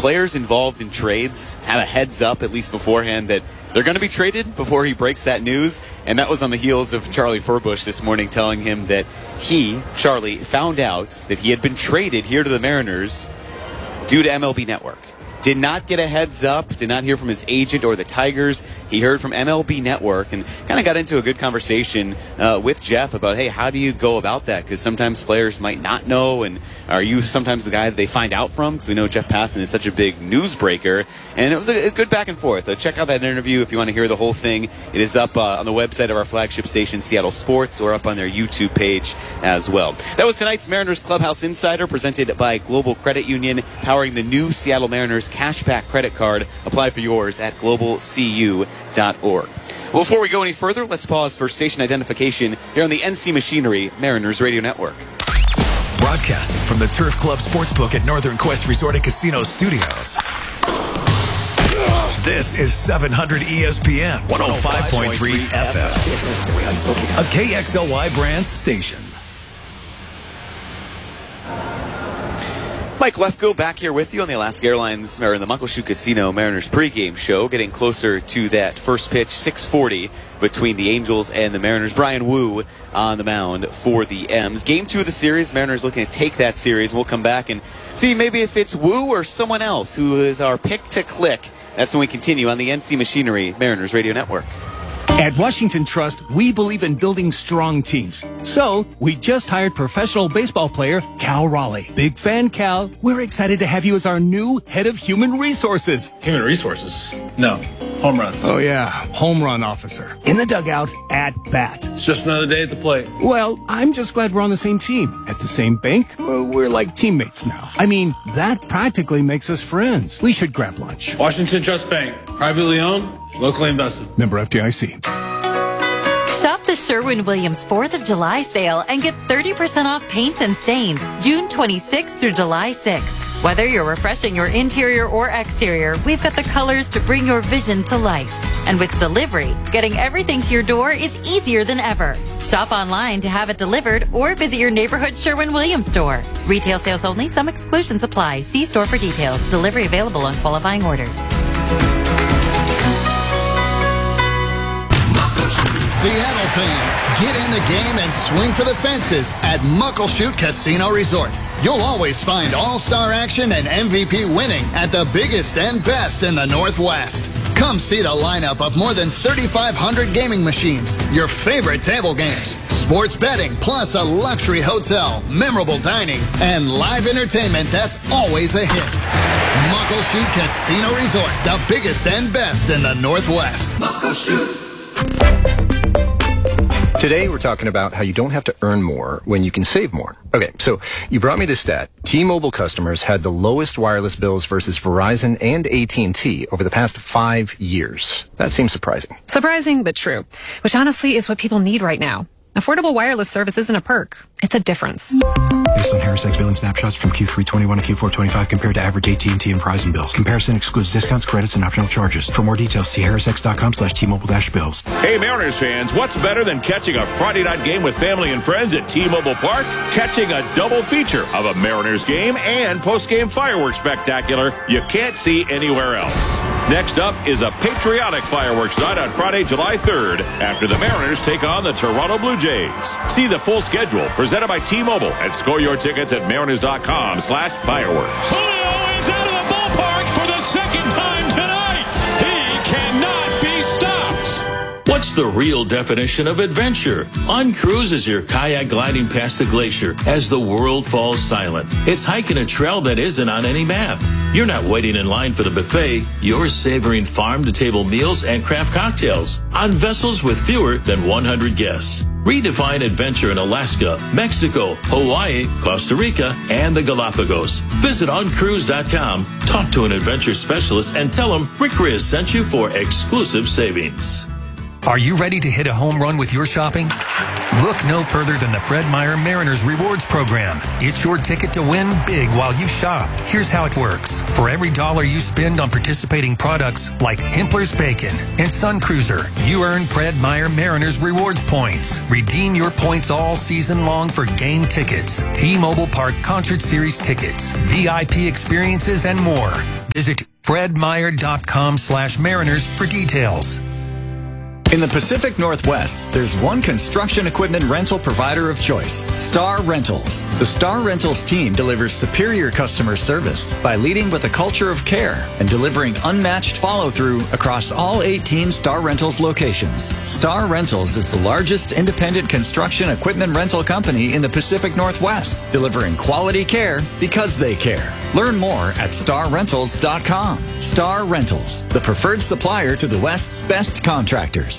players involved in trades have a heads up, at least beforehand, that they're going to be traded before he breaks that news. And that was on the heels of Charlie Furbush this morning telling him that Charlie, found out that he had been traded here to the Mariners due to MLB Network. Did not get a heads up, did not hear from his agent or the Tigers. He heard from MLB Network and kind of got into a good conversation with Jeff about, hey, how do you go about that? Because sometimes players might not know, and are you sometimes the guy that they find out from? Because we know Jeff Passan is such a big newsbreaker. And it was a good back and forth. Check out that interview if you want to hear the whole thing. It is up on the website of our flagship station, Seattle Sports, or up on their YouTube page as well. That was tonight's Mariners Clubhouse Insider, presented by Global Credit Union, powering the new Seattle Mariners Cashback Credit Card. Apply for yours at globalcu.org. Well, before we go any further, let's pause for station identification here on the NC Machinery Mariners Radio Network. Broadcasting from the Turf Club Sportsbook at Northern Quest Resort and Casino Studios. This is 700 ESPN 105.3 FM, a KXLY Brands station. Mike Lefko back here with you on the Alaska Airlines, or in the Muckleshoot Casino Mariners pregame show, getting closer to that first pitch, 6:40 between the Angels and the Mariners. Brian Wu on the mound for the M's. Game 2 of the series, Mariners looking to take that series. We'll come back and see maybe if it's Wu or someone else who is our pick to click. That's when we continue on the NC Machinery Mariners Radio Network. At Washington Trust, we believe in building strong teams. So, we just hired professional baseball player Cal Raleigh. Big fan, Cal. We're excited to have you as our new head of human resources. Human resources? No. Home runs. Oh, yeah. Home run officer. In the dugout, at bat. It's just another day at the plate. Well, I'm just glad we're on the same team. At the same bank, we're like teammates now. I mean, that practically makes us friends. We should grab lunch. Washington Trust Bank. Privately owned, locally invested. Member FDIC. Shop the Sherwin-Williams 4th of July sale and get 30% off paints and stains June 26th through July 6th. Whether you're refreshing your interior or exterior, we've got the colors to bring your vision to life. And with delivery, getting everything to your door is easier than ever. Shop online to have it delivered or visit your neighborhood Sherwin-Williams store. Retail sales only. Some exclusions apply. See store for details. Delivery available on qualifying orders. Seattle fans, get in the game and swing for the fences at Muckleshoot Casino Resort. You'll always find all-star action and MVP winning at the biggest and best in the Northwest. Come see the lineup of more than 3,500 gaming machines, your favorite table games, sports betting, plus a luxury hotel, memorable dining, and live entertainment that's always a hit. Muckleshoot Casino Resort, the biggest and best in the Northwest. Muckleshoot. Today, we're talking about how you don't have to earn more when you can save more. Okay, so you brought me this stat. T-Mobile customers had the lowest wireless bills versus Verizon and AT&T over the past 5 years. That seems surprising. Surprising, but true. Which honestly is what people need right now. Affordable wireless service isn't a perk. It's a difference. Based on HarrisX billing snapshots from Q3 21 to Q4 25 compared to average AT&T and Verizon bills. Comparison excludes discounts, credits, and optional charges. For more details, see harrisx.com/T-Mobile-bills. Hey, Mariners fans, what's better than catching a Friday night game with family and friends at T-Mobile Park? Catching a double feature of a Mariners game and post-game fireworks spectacular you can't see anywhere else. Next up is a patriotic fireworks night on Friday, July 3rd, after the Mariners take on the Toronto Blue Jays. See the full schedule presented by T-Mobile and score your tickets at mariners.com/fireworks. Julio is out of the ballpark for the second time tonight. He cannot be stopped. What's the real definition of adventure? Uncruise is your kayak gliding past the glacier as the world falls silent. It's hiking a trail that isn't on any map. You're not waiting in line for the buffet. You're savoring farm-to-table meals and craft cocktails on vessels with fewer than 100 guests. Redefine adventure in Alaska, Mexico, Hawaii, Costa Rica, and the Galapagos. Visit oncruise.com, talk to an adventure specialist, and tell them Rick Riz sent you for exclusive savings. Are you ready to hit a home run with your shopping? Look no further than the Fred Meyer Mariners Rewards Program. It's your ticket to win big while you shop. Here's how it works. For every $1 you spend on participating products like Himpler's Bacon and Sun Cruiser, you earn Fred Meyer Mariners Rewards points. Redeem your points all season long for game tickets, T-Mobile Park Concert Series tickets, VIP experiences, and more. Visit fredmeyer.com/Mariners for details. In the Pacific Northwest, there's one construction equipment rental provider of choice, Star Rentals. The Star Rentals team delivers superior customer service by leading with a culture of care and delivering unmatched follow-through across all 18 Star Rentals locations. Star Rentals is the largest independent construction equipment rental company in the Pacific Northwest, delivering quality care because they care. Learn more at starrentals.com. Star Rentals, the preferred supplier to the West's best contractors.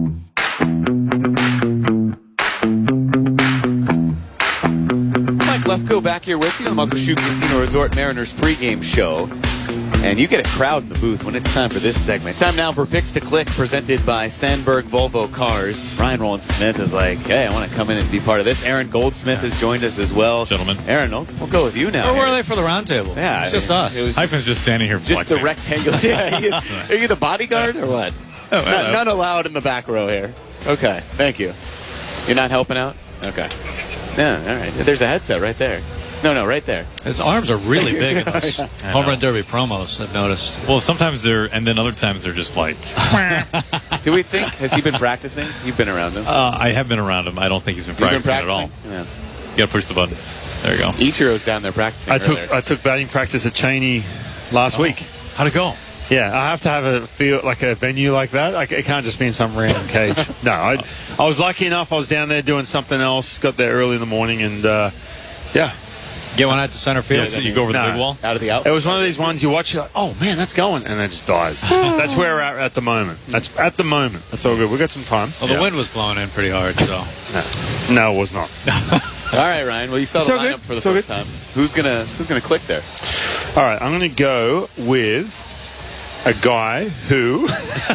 Mike Lefkoe back here with you on the Muckleshoot Casino Resort Mariners pregame show. And you get a crowd in the booth when it's time for this segment. Time now for Picks to Click, presented by Sandberg Volvo Cars. Ryan Rowland-Smith is like, hey, I want to come in and be part of this. Aaron Goldsmith has joined us as well. Gentlemen. Aaron, we'll go with you now. Where were they for the roundtable? Yeah. It's just us. Hyphen's just standing here just flexing. the rectangular. Yeah, are you the bodyguard or what? Oh, none allowed in the back row here. Okay, thank you. You're not helping out? Okay. Yeah, all right. There's a headset right there. No, right there. His arms are really big in those Home Run Derby promos, I've noticed. Well, sometimes they're, and then other times they're just like. Do we think, has he been practicing? You've been around him. I have been around him. I don't think he's been practicing at all. Yeah. You got to push the button. There you go. Ichiro's down there practicing. I took batting practice at Cheney last week. How'd it go? Yeah, I have to have a venue like that. It can't just be in some random cage. No, I was lucky enough. I was down there doing something else. Got there early in the morning, and yeah. Get one out to center field, so you go over the big wall? Out of the outfield? It was one of these ones you watch, you're like, oh, man, that's going. And then it just dies. That's where we're at the moment. That's at the moment. That's all good. We've got some time. Well, the wind was blowing in pretty hard, so. No, it was not. All right, Ryan. Well, you saw the lineup for the first time. Who's gonna click there? All right, I'm going to go with a guy who.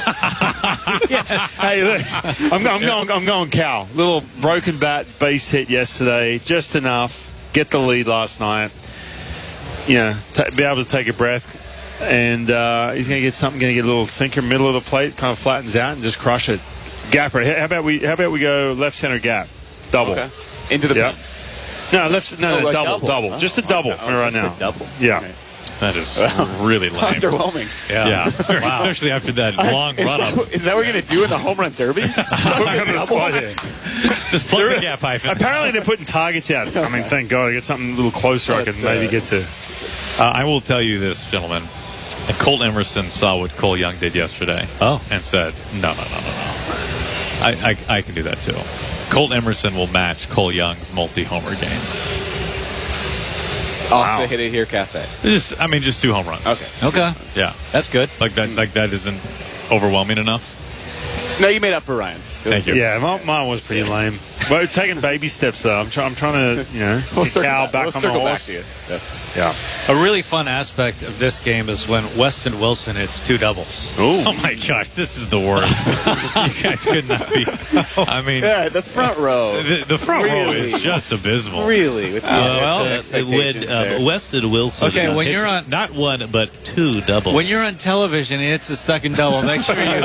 Hey, look, I'm going Cal. Little broken bat base hit yesterday, just enough. Get the lead last night. Be able to take a breath. And he's going to get something, going to get a little sinker, middle of the plate, kind of flattens out and just crush it. Gapper. How about we go left center gap? Double. Okay. Into the pen. No, double. Just a double for right now. Double. Yeah. Right. That is really lame. Underwhelming. Yeah. Wow. Especially after that long run-up. Is that what we're going to do in the home run derby? Just plug the gap, Hyphen. Apparently they're putting targets out. I mean, thank God I get something a little closer I can maybe get to. I will tell you this, gentlemen. And Colt Emerson saw what Cole Young did yesterday. And said, no. I can do that too. Colt Emerson will match Cole Young's multi-homer game. Off the Hit It Here Cafe. Just 2 home runs. Okay. Yeah. That's good. Like that isn't overwhelming enough? No, you made up for Ryan's. Thank you. Yeah, mine was pretty lame. We're taking baby steps, though. I'm trying to, get Cal back on the horse. Back to you. Yeah. A really fun aspect of this game is when Weston Wilson hits 2 doubles. Ooh. Oh, my gosh. This is the worst. You guys could not be. I mean. Yeah, the front row. The front row is just abysmal. Really? With when Weston Wilson. Okay, when you're on. Not 1, but 2 doubles. When you're on television and it's a second double, make sure you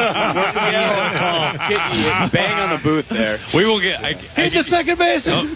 bang on the booth there. We will get. Hit the second base on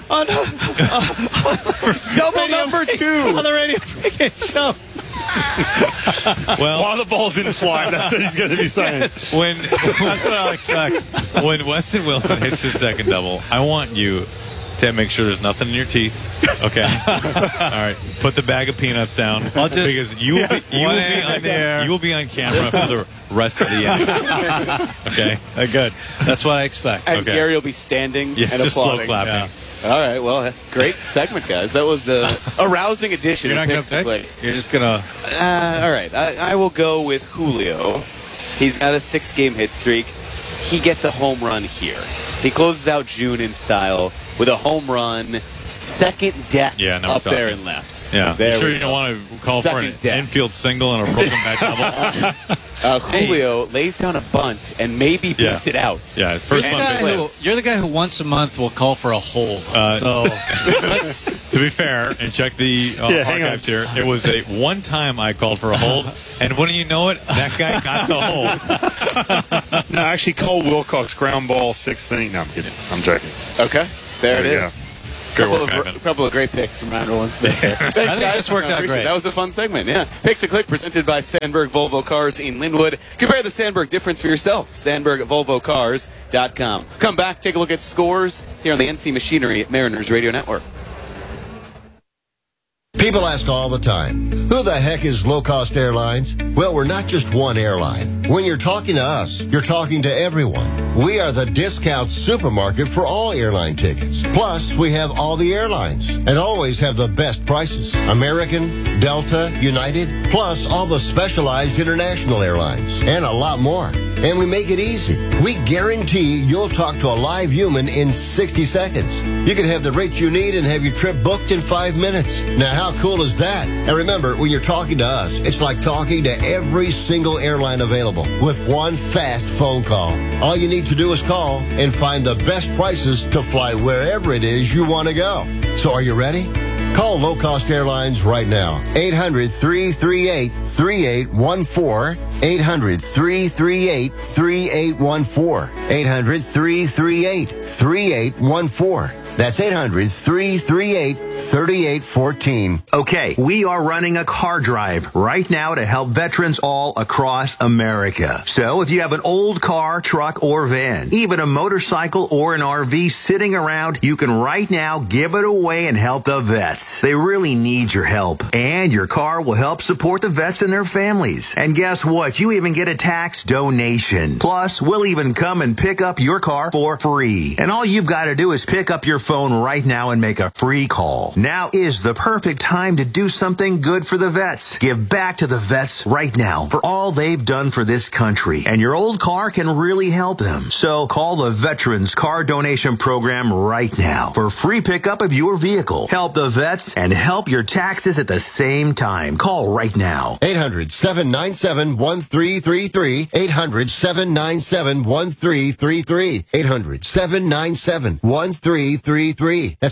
double number 2 on the radio pregame show. Well, while the ball's in flight, that's what he's going to be saying. That's what I'll expect. When Weston Wilson hits his second double, I want you to make sure there's nothing in your teeth. Okay. All right. Put the bag of peanuts down because you will be on camera for the rest of the inning. Okay. Good. That's what I expect. And Gary will be standing and just applauding. slow clapping. Yeah. All right. Well, great segment, guys. That was a rousing edition. You're not going to pick? You're just going to. All right. I will go with Julio. He's got a 6-game hit streak. He gets a home run here. He closes out June in style with a home run second deck no up talking. there and left. Yeah. There You sure we you go. don't want to call for an Second deck. infield single and a broken back double? Julio lays down a bunt and maybe beats it out. Yeah, his first bunt. You're the guy who once a month will call for a hold. So let's. To be fair, and check the archives here, it was a one time I called for a hold, and wouldn't you know it, that guy got the hold. No, actually, Cole Wilcox, ground ball, 6th inning. No, I'm kidding. I'm joking. Okay, there it There you is. Great work, Ivan. A couple of great picks from Ryan Roland Smith. Thanks, I think guys. this worked out Appreciate great. it. That was a fun segment. Yeah. Picks a Click presented by Sandberg Volvo Cars in Linwood. Compare the Sandberg difference for yourself. SandbergVolvoCars.com. Come back, take a look at scores here on the NC Machinery Mariners Radio Network. People ask all the time, who the heck is Low Cost Airlines? Well, we're not just one airline. When you're talking to us, you're talking to everyone. We are the discount supermarket for all airline tickets. Plus, we have all the airlines and always have the best prices. American, Delta, United, plus all the specialized international airlines and a lot more. And we make it easy. We guarantee you'll talk to a live human in 60 seconds. You can have the rate you need and have your trip booked in 5 minutes. Now, how cool is that? And remember, when you're talking to us, it's like talking to every single airline available with one fast phone call. All you need to do is call and find the best prices to fly wherever it is you want to go. So are you ready? Call Low Cost Airlines right now. 800-338-3814. 800-338-3814. 800-338-3814. That's 800-338-3814. Okay, we are running a car drive right now to help veterans all across America. So if you have an old car, truck, or van, even a motorcycle or an RV sitting around, you can right now give it away and help the vets. They really need your help. And your car will help support the vets and their families. And guess what? You even get a tax donation. Plus, we'll even come and pick up your car for free. And all you've got to do is pick up your phone right now and make a free call. Now is the perfect time to do something good for the vets. Give back to the vets right now for all they've done for this country. And your old car can really help them. So call the Veterans Car Donation Program right now for free pickup of your vehicle. Help the vets and help your taxes at the same time. Call right now. 800-797-1333. 800-797-1333. 800-797-1333. That's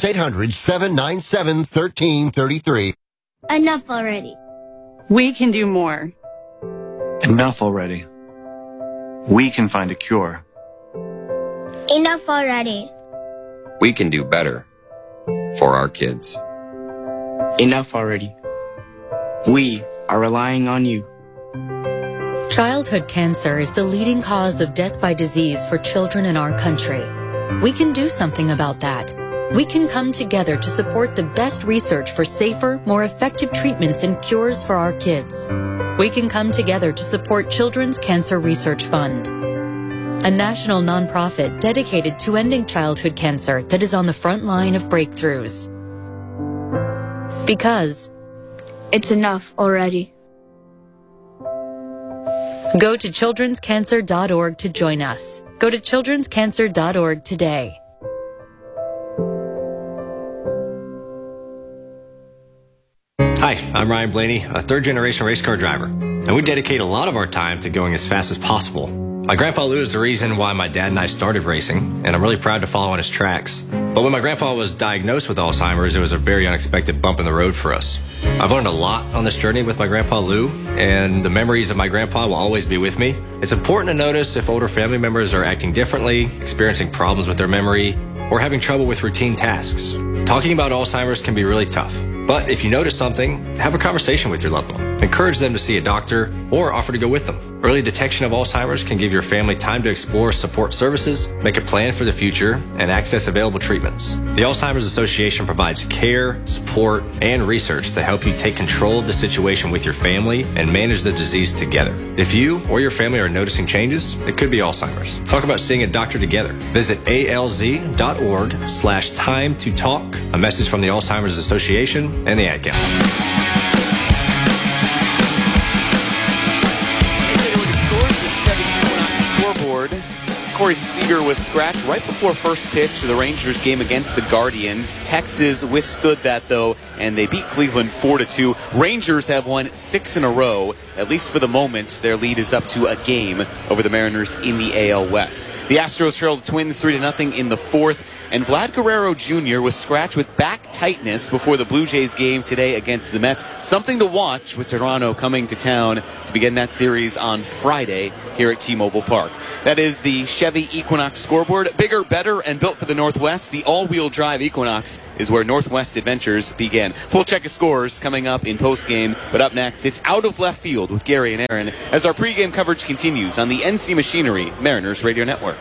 800-797-1333. Enough already. We can do more. Enough already. We can find a cure. Enough already. We can do better for our kids. Enough already. We are relying on you. Childhood cancer is the leading cause of death by disease for children in our country. We can do something about that. We can come together to support the best research for safer, more effective treatments and cures for our kids. We can come together to support Children's Cancer Research Fund, a national nonprofit dedicated to ending childhood cancer that is on the front line of breakthroughs. Because it's enough already. Go to childrenscancer.org to join us. Go to childrenscancer.org today. Hi, I'm Ryan Blaney, a third-generation race car driver, and we dedicate a lot of our time to going as fast as possible. My grandpa Lou is the reason why my dad and I started racing, and I'm really proud to follow in his tracks. But when my grandpa was diagnosed with Alzheimer's, it was a very unexpected bump in the road for us. I've learned a lot on this journey with my grandpa Lou, and the memories of my grandpa will always be with me. It's important to notice if older family members are acting differently, experiencing problems with their memory, or having trouble with routine tasks. Talking about Alzheimer's can be really tough. But if you notice something, have a conversation with your loved one. Encourage them to see a doctor or offer to go with them. Early detection of Alzheimer's can give your family time to explore support services, make a plan for the future, and access available treatments. The Alzheimer's Association provides care, support, and research to help you take control of the situation with your family and manage the disease together. If you or your family are noticing changes, it could be Alzheimer's. Talk about seeing a doctor together. Visit alz.org/time to talk. A message from the Alzheimer's Association and the Ad Council. Corey Seager was scratched right before first pitch of the Rangers game against the Guardians. Texas withstood that, though, and they beat Cleveland 4-2. Rangers have won 6 in a row. At least for the moment, their lead is up to a game over the Mariners in the AL West. The Astros trailed the Twins 3-0 in the fourth. And Vlad Guerrero Jr. was scratched with back tightness before the Blue Jays game today against the Mets. Something to watch with Toronto coming to town to begin that series on Friday here at T-Mobile Park. That is the Chevy Equinox scoreboard. Bigger, better, and built for the Northwest. The all-wheel drive Equinox is where Northwest adventures began. Full check of scores coming up in postgame. But up next, it's Out of Left Field with Gary and Aaron as our pregame coverage continues on the NC Machinery Mariners Radio Network.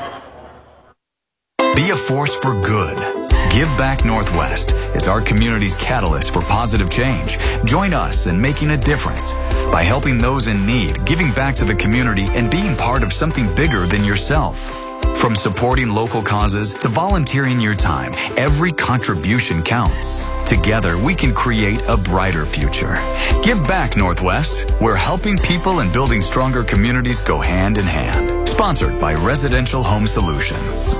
Be a force for good. Give Back Northwest is our community's catalyst for positive change. Join us in making a difference by helping those in need, giving back to the community, and being part of something bigger than yourself. From supporting local causes to volunteering your time, every contribution counts. Together, we can create a brighter future. Give Back Northwest, where helping people and building stronger communities go hand in hand. Sponsored by Residential Home Solutions.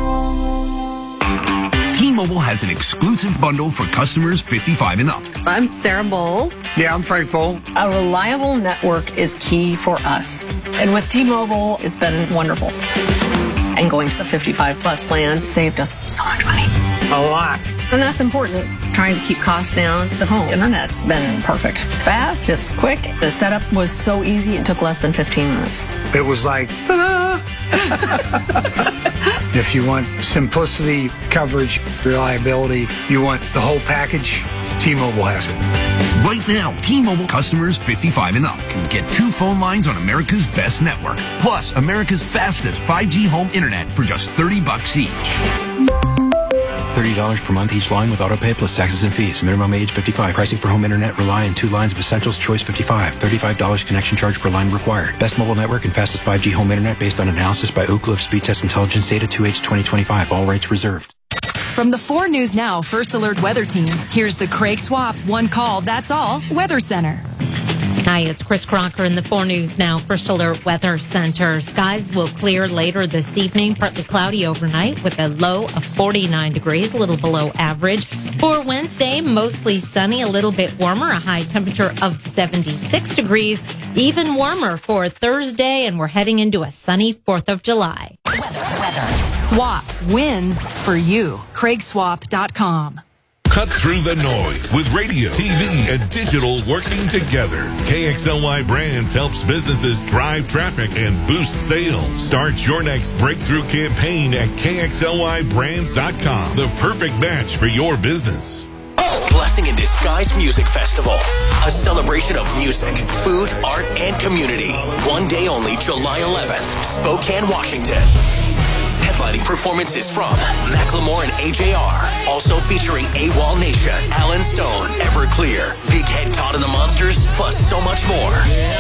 T-Mobile has an exclusive bundle for customers 55 and up. I'm Sarah Bowl. Yeah, I'm Frank Bowl. A reliable network is key for us. And with T-Mobile, it's been wonderful. And going to the 55 plus plan saved us so much money. A lot. And that's important. Trying to keep costs down. The home internet's been perfect. It's fast, it's quick. The setup was so easy, it took less than 15 minutes. It was like, if you want simplicity, coverage, reliability, you want the whole package, T-Mobile has it. Right now, T-Mobile customers 55 and up can get 2 phone lines on America's best network, plus America's fastest 5G home internet for just $30 each. $30 per month each line with autopay plus taxes and fees. Minimum age 55. Pricing for home internet rely on 2 lines of essentials. Choice 55. $35 connection charge per line required. Best mobile network and fastest 5G home internet based on analysis by Ookla of Speed Test Intelligence data 2H 2025. All rights reserved. From the 4 News Now First Alert Weather Team, here's the Craig Swap One Call, That's All Weather Center. Hi, it's Chris Crocker in the 4 News Now First Alert Weather Center. Skies will clear later this evening, partly cloudy overnight with a low of 49 degrees, a little below average. For Wednesday, mostly sunny, a little bit warmer, a high temperature of 76 degrees, even warmer for Thursday, and we're heading into a sunny 4th of July. Weather. Swap wins for you. CraigSwap.com. Cut through the noise with radio, TV, and digital working together. KXLY Brands helps businesses drive traffic and boost sales. Start your next breakthrough campaign at KXLYBrands.com. The perfect match for your business. Blessing in Disguise Music Festival. A celebration of music, food, art, and community. One day only, July 11th, Spokane, Washington. Headlining performances from Macklemore and AJR. Also featuring AWOL Nation, Alan Stone, Everclear, Big Head Todd and the Monsters, plus so much more.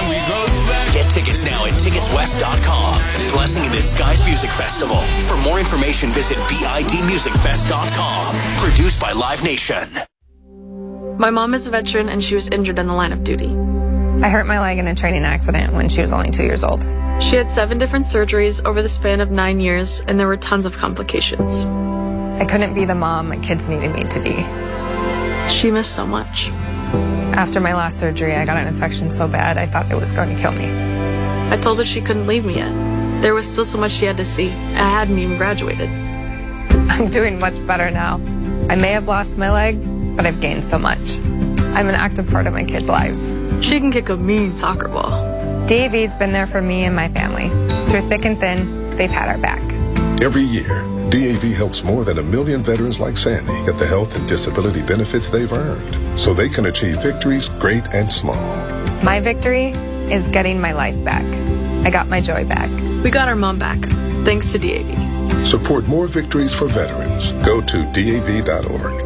Get tickets now at ticketswest.com. Blessing in Disguise Music Festival. For more information, visit bidmusicfest.com. Produced by Live Nation. My mom is a veteran and she was injured in the line of duty. I hurt my leg in a training accident when she was only 2 years old. She had 7 different surgeries over the span of 9 years, and there were tons of complications. I couldn't be the mom my kids needed me to be. She missed so much. After my last surgery, I got an infection so bad I thought it was going to kill me. I told her she couldn't leave me yet. There was still so much she had to see. I hadn't even graduated. I'm doing much better now. I may have lost my leg, but I've gained so much. I'm an active part of my kids' lives. She can kick a mean soccer ball. DAV's been there for me and my family. Through thick and thin, they've had our back. Every year, DAV helps more than 1 million veterans like Sandy get the health and disability benefits they've earned so they can achieve victories great and small. My victory is getting my life back. I got my joy back. We got our mom back, thanks to DAV. Support more victories for veterans. Go to DAV.org.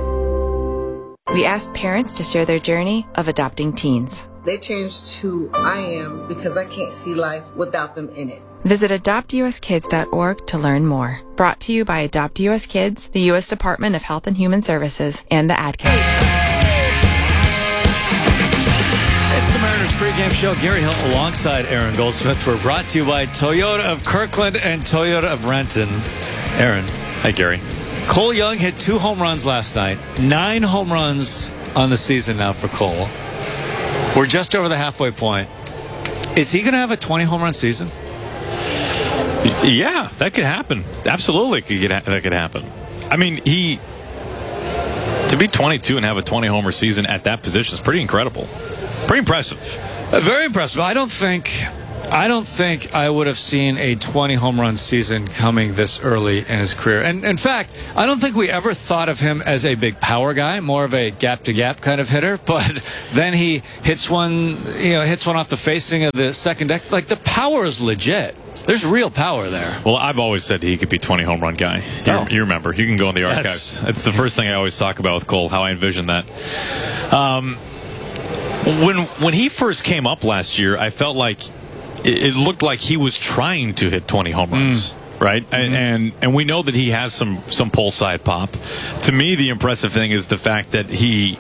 We asked parents to share their journey of adopting teens. They changed who I am because I can't see life without them in it. Visit adoptuskids.org to learn more. Brought to you by Adopt US Kids, the U.S. Department of Health and Human Services, and the Ad Council. It's the Mariners pregame show. Gary Hill alongside Aaron Goldsmith. We're brought to you by Toyota of Kirkland and Toyota of Renton. Aaron. Hi, Gary. Cole Young hit 2 home runs last night. 9 home runs on the season now for Cole. We're just over the halfway point. Is he going to have a 20 home run season? Yeah, that could happen. Absolutely, that could happen. I mean, to be 22 and have a 20 homer season at that position is pretty incredible. Pretty impressive. Very impressive. I don't think I would have seen a 20 home run season coming this early in his career. And in fact, I don't think we ever thought of him as a big power guy, more of a gap to gap kind of hitter. But then he hits one off the facing of the second deck. Like, the power is legit. There's real power there. Well, I've always said he could be 20 home run guy. You remember. You can go in the archives. It's the first thing I always talk about with Cole, how I envision that. When he first came up last year, I felt like it looked like he was trying to hit 20 home runs. Right? Mm-hmm. And we know that he has some pull side pop. To me, the impressive thing is the fact that he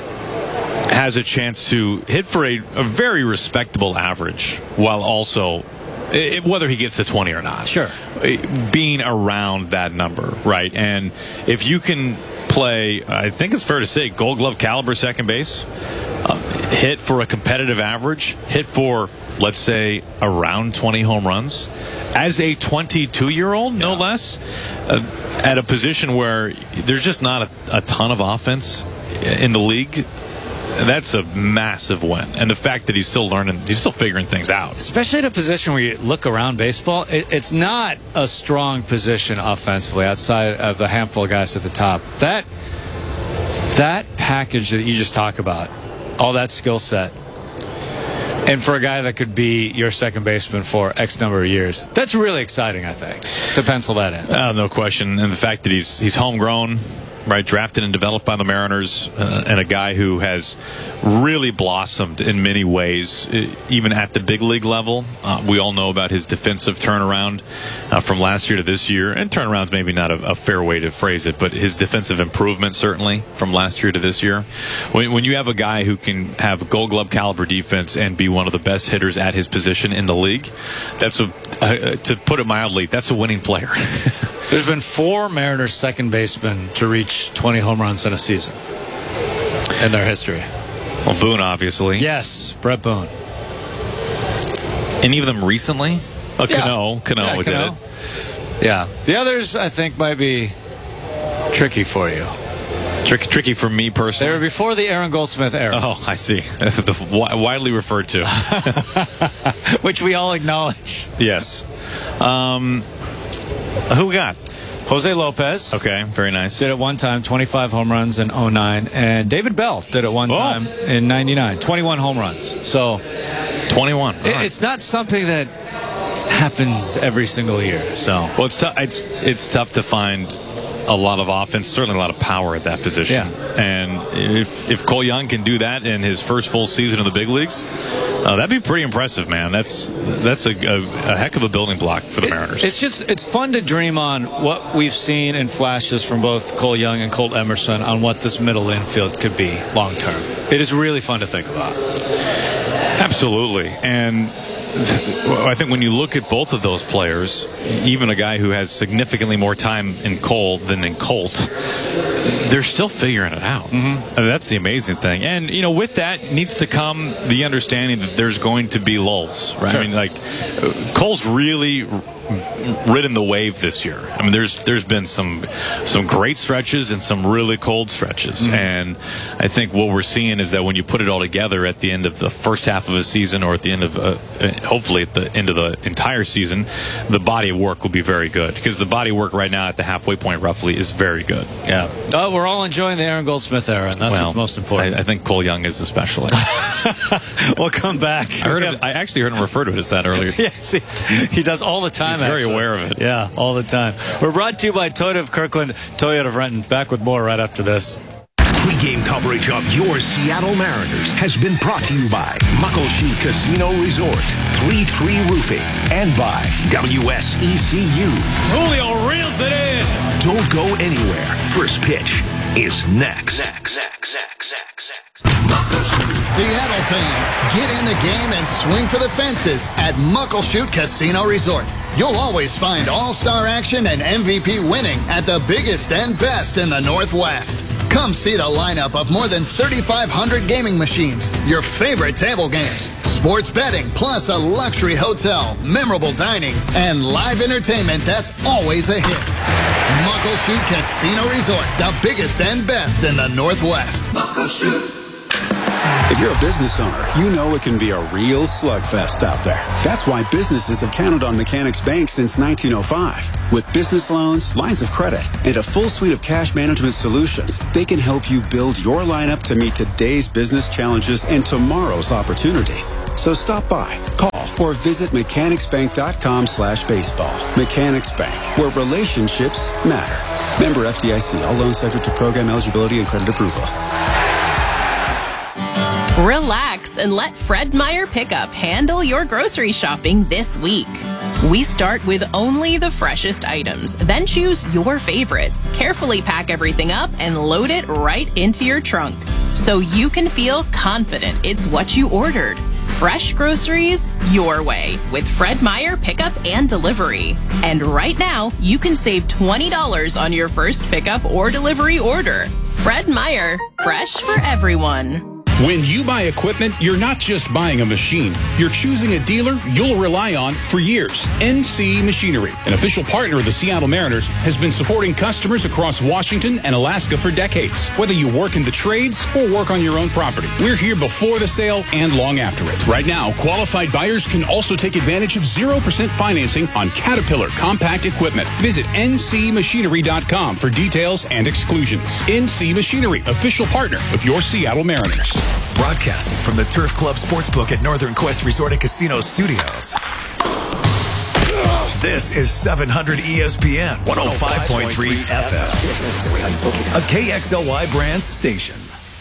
has a chance to hit for a very respectable average while also, whether he gets to 20 or not, sure, being around that number, right? And if you can play, I think it's fair to say, Gold Glove caliber second base, hit for a competitive average, hit for, let's say, around 20 home runs, as a 22-year-old, no less, at a position where there's just not a ton of offense in the league. That's a massive win. And the fact that he's still learning, he's still figuring things out. Especially in a position where you look around baseball, it's not a strong position offensively outside of a handful of guys at the top. That package that you just talk about, all that skill set, and for a guy that could be your second baseman for X number of years, that's really exciting, I think, to pencil that in. No question. And the fact that he's homegrown, right, drafted and developed by the Mariners, and a guy who has really blossomed in many ways, even at the big league level. We all know about his defensive turnaround from last year to this year, and turnaround's maybe not a fair way to phrase it, but his defensive improvement certainly from last year to this year. When you have a guy who can have Gold Glove caliber defense and be one of the best hitters at his position in the league, that's to put it mildly, that's a winning player. There's been 4 Mariners second basemen to reach 20 home runs in a season in their history. Well, Boone, obviously. Yes, Brett Boone. Any of them recently? Cano did it. Yeah. The others, I think, might be tricky for you. Tricky for me personally. They were before the Aaron Goldsmith era. Oh, I see. Widely referred to. Which we all acknowledge. Yes. Who we got? Jose Lopez. Okay, very nice. Did it one time, 25 home runs in 2009. And David Bell did it one time in 99, 21 home runs. So 21. It's not something that happens every single year. So well, it's tough to find a lot of offense, certainly a lot of power at that position. Yeah. And if Cole Young can do that in his first full season in the big leagues, that'd be pretty impressive, man. That's a heck of a building block for the Mariners. It's fun to dream on what we've seen in flashes from both Cole Young and Colt Emerson on what this middle infield could be long term. It is really fun to think about. Absolutely. And I think when you look at both of those players, even a guy who has significantly more time in Cole than in Colt, they're still figuring it out. Mm-hmm. I mean, that's the amazing thing. And, with that needs to come the understanding that there's going to be lulls, right? Sure. I mean, Cole's really ridden the wave this year. I mean, there's been some great stretches and some really cold stretches. Mm-hmm. And I think what we're seeing is that when you put it all together at the end of the first half of a season, or at the end of hopefully at the end of the entire season, the body of work will be very good, because the body of work right now at the halfway point roughly is very good. Yeah. We're all enjoying the Aaron Goldsmith era, and that's what's most important. I think Cole Young is especially. We'll come back. I actually heard him refer to it as that earlier. Yes, he does all the time. He's very aware of it. Yeah, all the time. We're brought to you by Toyota of Kirkland, Toyota of Renton. Back with more right after this. Pre-game coverage of your Seattle Mariners has been brought to you by Muckleshoot Casino Resort, Three Tree Roofing, and by WSECU. Julio reels it in. Don't go anywhere. First pitch is next. Seattle fans, get in the game and swing for the fences at Muckleshoot Casino Resort. You'll always find all-star action and MVP winning at the biggest and best in the Northwest. Come see the lineup of more than 3,500 gaming machines, your favorite table games, sports betting, plus a luxury hotel, memorable dining, and live entertainment that's always a hit. Muckleshoot Casino Resort, the biggest and best in the Northwest. Muckleshoot. If you're a business owner, you know it can be a real slugfest out there. That's why businesses have counted on Mechanics Bank since 1905. With business loans, lines of credit, and a full suite of cash management solutions, they can help you build your lineup to meet today's business challenges and tomorrow's opportunities. So stop by, call, or visit mechanicsbank.com/baseball. Mechanics Bank, where relationships matter. Member FDIC. All loans subject to program eligibility and credit approval. Relax and let Fred Meyer Pickup handle your grocery shopping this week. We start with only the freshest items, then choose your favorites. Carefully pack everything up and load it right into your trunk so you can feel confident it's what you ordered. Fresh groceries your way with Fred Meyer Pickup and Delivery. And right now, you can save $20 on your first pickup or delivery order. Fred Meyer, fresh for everyone. When you buy equipment, you're not just buying a machine. You're choosing a dealer you'll rely on for years. NC Machinery, an official partner of the Seattle Mariners, has been supporting customers across Washington and Alaska for decades. Whether you work in the trades or work on your own property, we're here before the sale and long after it. Right now, qualified buyers can also take advantage of 0% financing on Caterpillar compact equipment. Visit ncmachinery.com for details and exclusions. NC Machinery, official partner of your Seattle Mariners. Broadcasting from the Turf Club Sportsbook at Northern Quest Resort and Casino Studios. This is 700 ESPN 105.3 FM, a KXLY Brands station.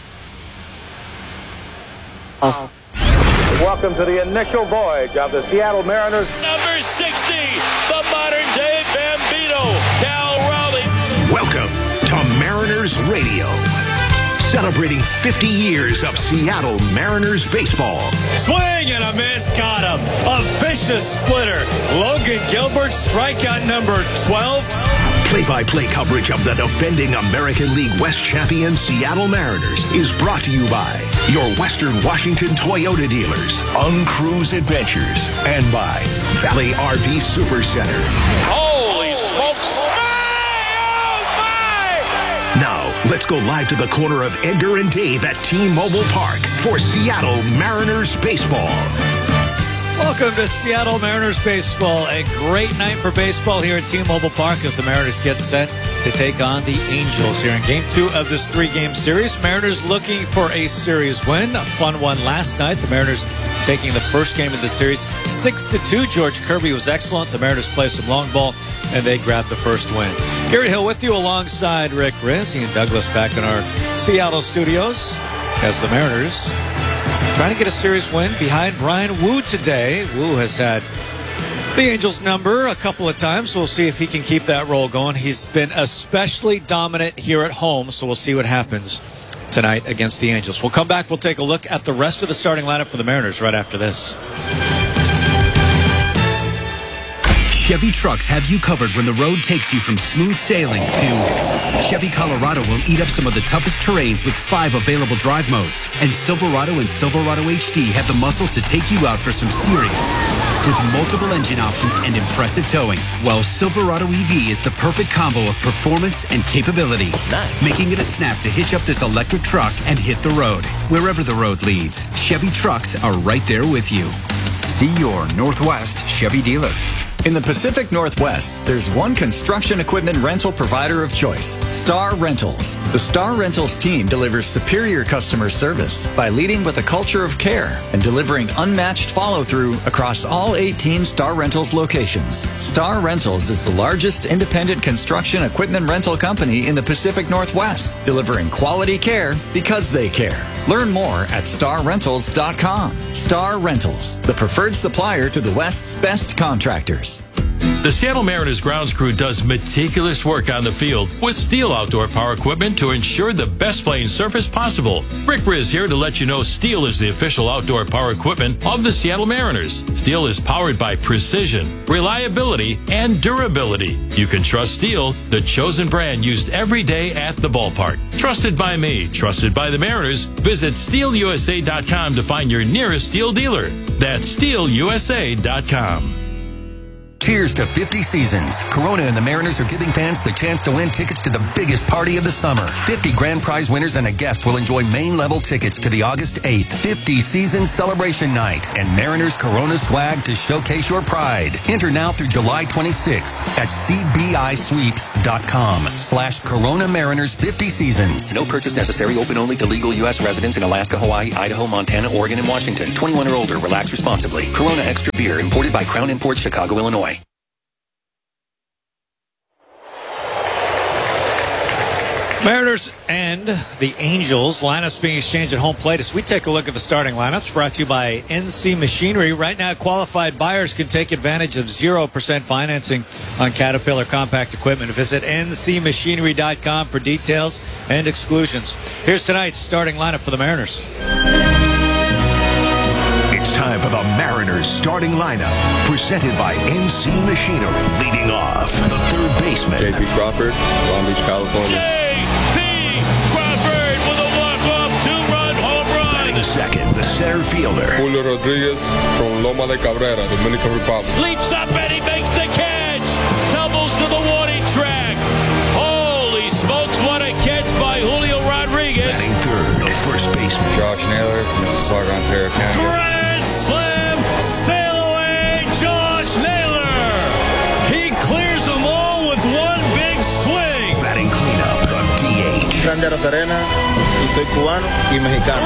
Welcome to the initial voyage of the Seattle Mariners. Number 60, the modern-day Bambino, Cal Raleigh. Welcome to Mariners Radio. Celebrating 50 years of Seattle Mariners baseball. Swing and a miss, got him. A vicious splitter. Logan Gilbert, strikeout number 12. Play-by-play coverage of the defending American League West champion Seattle Mariners is brought to you by your Western Washington Toyota dealers, Uncruise Adventures, and by Valley RV Super Center. Holy smokes! Now, let's go live to the corner of Edgar and Dave at T-Mobile Park for Seattle Mariners baseball. Welcome to Seattle Mariners baseball. A great night for baseball here at T-Mobile Park as the Mariners get set to take on the Angels here in Game 2 of this 3-game series. Mariners looking for a series win. A fun one last night. The Mariners taking the first game of the series 6-2. George Kirby was excellent. The Mariners played some long ball, and they grabbed the first win. Gary Hill with you alongside Rick Riz. Ian Douglas back in our Seattle studios as the Mariners trying to get a series win behind Bryan Woo today. Woo has had the Angels number a couple of times, so we'll see if he can keep that roll going. He's been especially dominant here at home, so we'll see what happens tonight against the Angels. We'll come back. We'll take a look at the rest of the starting lineup for the Mariners right after this. Chevy trucks have you covered when the road takes you from smooth sailing to Chevy Colorado will eat up some of the toughest terrains with 5 available drive modes. And Silverado and Silverado HD have the muscle to take you out for some serious with multiple engine options and impressive towing. While Silverado EV is the perfect combo of performance and capability, making it a snap to hitch up this electric truck and hit the road. Wherever the road leads, Chevy trucks are right there with you. See your Northwest Chevy dealer. In the Pacific Northwest, there's one construction equipment rental provider of choice, Star Rentals. The Star Rentals team delivers superior customer service by leading with a culture of care and delivering unmatched follow-through across all 18 Star Rentals locations. Star Rentals is the largest independent construction equipment rental company in the Pacific Northwest, delivering quality care because they care. Learn more at starrentals.com. Star Rentals, the preferred supplier to the West's best contractors. The Seattle Mariners grounds crew does meticulous work on the field with Steel outdoor power equipment to ensure the best playing surface possible. Rick Riz here to let you know Steel is the official outdoor power equipment of the Seattle Mariners. Steel is powered by precision, reliability, and durability. You can trust Steel, the chosen brand used every day at the ballpark. Trusted by me, trusted by the Mariners. Visit SteelUSA.com to find your nearest Steel dealer. That's SteelUSA.com. Cheers to 50 seasons. Corona and the Mariners are giving fans the chance to win tickets to the biggest party of the summer. 50 grand prize winners and a guest will enjoy main level tickets to the August 8th 50 season celebration night and Mariners Corona swag to showcase your pride. Enter now through July 26th at cbisweeps.com/Corona Mariners 50 seasons. No purchase necessary. Open only to legal U.S. residents in Alaska, Hawaii, Idaho, Montana, Oregon, and Washington. 21 or older. Relax responsibly. Corona Extra Beer imported by Crown Imports, Chicago, Illinois. Mariners and the Angels. Lineups being exchanged at home plate. As we take a look at the starting lineups, brought to you by NC Machinery. Right now, qualified buyers can take advantage of 0% financing on Caterpillar compact equipment. Visit ncmachinery.com for details and exclusions. Here's tonight's starting lineup for the Mariners. It's time for the Mariners starting lineup, presented by NC Machinery. Leading off, the third baseman, J.P. Crawford, Long Beach, California. The second, the center fielder, Julio Rodriguez from Loma de Cabrera, Dominican Republic. Leaps up and he makes the catch. Tumbles to the warning track. Holy smokes, what a catch by Julio Rodriguez. Batting third, the first baseman, Josh Naylor, Mississauga, Ontario, Canada. Grand slam, sail away, Josh Naylor. He clears them all with one big swing. Batting cleanup, the DH. Randy Arozarena, y soy cubano y mexicano.